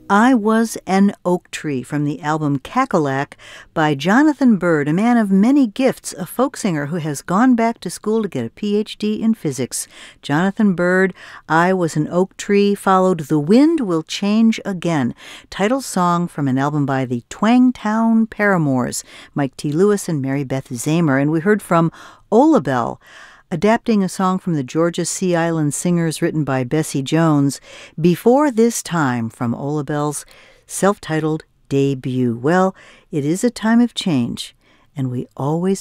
I Was an Oak Tree from the album Cackalack by Jonathan Bird, a man of many gifts, a folk singer who has gone back to school to get a Ph.D. in physics. Jonathan Bird, I Was an Oak Tree, followed The Wind Will Change Again, title song from an album by the Twangtown Paramours, Mike T. Lewis and Mary Beth Zamer. And we heard from Olabelle, adapting a song from the Georgia Sea Island Singers written by Bessie Jones, Before This Time, from Olabelle's self-titled debut. Well, it is a time of change, and we always